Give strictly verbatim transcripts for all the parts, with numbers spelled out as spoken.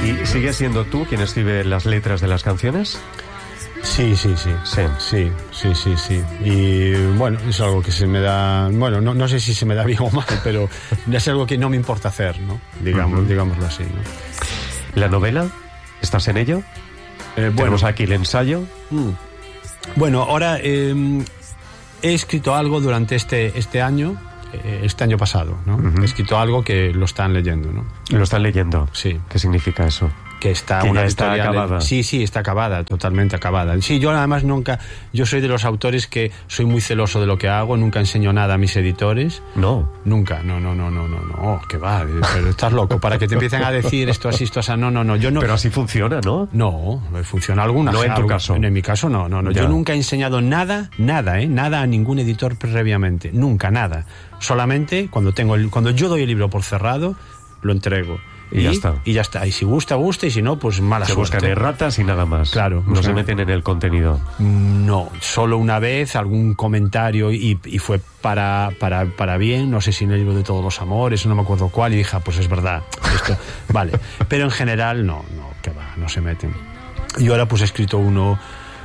¿Y sigue siendo tú quien escribe las letras de las canciones? Sí, sí, sí, sí, sí, sí, sí, sí. Y bueno, es algo que se me da, bueno, no, no sé si se me da bien o mal, pero es algo que no me importa hacer, ¿no? Digamos, uh-huh. digámoslo así, ¿no? ¿La novela? ¿Estás en ello? Eh, bueno, tenemos aquí el ensayo. Mm. Bueno, ahora eh, he escrito algo durante este, este año, eh, este año pasado, ¿no? Uh-huh. He escrito algo que lo están leyendo, ¿no? ¿Lo están leyendo? Sí. ¿Qué significa eso? Que está que una ya está editorial, acabada. Sí, sí, está acabada, totalmente acabada. Sí, yo además nunca, yo soy de los autores que soy muy celoso de lo que hago, nunca enseño nada a mis editores. No. Nunca, no, no, no, no, no, no, que va, pero estás loco, para que te empiecen a decir esto así, esto así, no, no, no, yo no. Pero así funciona, ¿no? No, funciona alguna. No en tu caso. En mi caso no, no, no. Ya. Yo nunca he enseñado nada, nada, eh, nada a ningún editor previamente, nunca, nada. Solamente cuando tengo el, cuando yo doy el libro por cerrado, lo entrego. Y, y ya está. Y ya está. Y si gusta, gusta, y si no, pues mala se suerte. Se buscan erratas y nada más. Claro. No se meten en el contenido. No, solo una vez algún comentario y, y fue para, para, para bien, no sé si en el libro de Todos los Amores, no me acuerdo cuál, y dije, ah, pues es verdad, esto, vale. Pero en general, no, no, que va, no se meten. Y ahora pues he escrito uno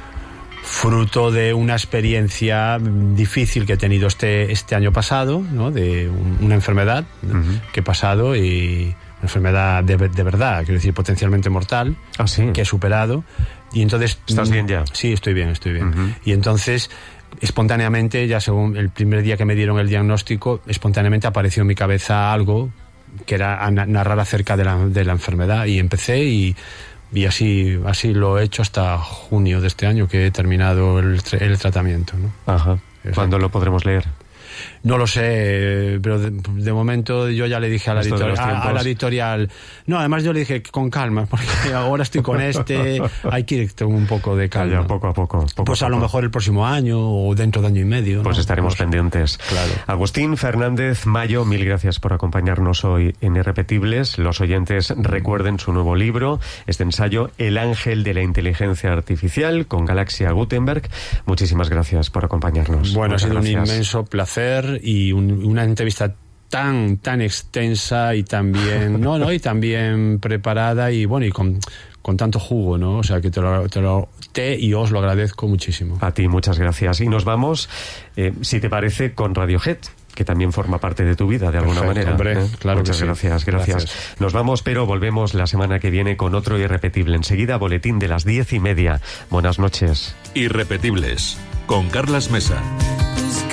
fruto de una experiencia difícil que he tenido este, este año pasado, ¿no? De un, una enfermedad uh-huh. que he pasado y... enfermedad de, de verdad, quiero decir, potencialmente mortal, ah, ¿sí? que he superado. Y entonces... ¿Estás bien ya? Sí, estoy bien, estoy bien. Uh-huh. Y entonces, espontáneamente, ya según el primer día que me dieron el diagnóstico, espontáneamente apareció en mi cabeza algo que era a narrar acerca de la, de la enfermedad. Y empecé y, y así, así lo he hecho hasta junio de este año, que he terminado el, el tratamiento, ¿no? Ajá. ¿Cuándo lo podremos leer? No lo sé, pero de, de momento yo ya le dije a la, editorial, a, a la editorial... No, además yo le dije con calma, porque ahora estoy con este, hay que ir con un poco de calma. Ya, poco a poco. poco pues a, a lo poco. mejor el próximo año o dentro de año y medio. Pues ¿no? estaremos no sé. pendientes. Claro. Agustín Fernández Mayo, mil gracias por acompañarnos hoy en Irrepetibles. Los oyentes recuerden su nuevo libro, este ensayo, El ángel de la inteligencia artificial, con Galaxia Gutenberg. Muchísimas gracias por acompañarnos. Bueno, Muchas ha sido gracias. un inmenso placer y un, una entrevista tan tan extensa y también no no y también preparada y bueno y con, con tanto jugo, ¿no? O sea que te lo, te lo te y os lo agradezco muchísimo. A ti muchas gracias y nos vamos, eh, si te parece, con Radiohead, que también forma parte de tu vida de alguna Perfecto, manera. Hombre, ¿eh? claro Muchas que sí. gracias, gracias, gracias. Nos vamos, pero volvemos la semana que viene con otro Irrepetible. Enseguida, boletín de las diez y media. Buenas noches. Irrepetibles, con Carlas Mesa.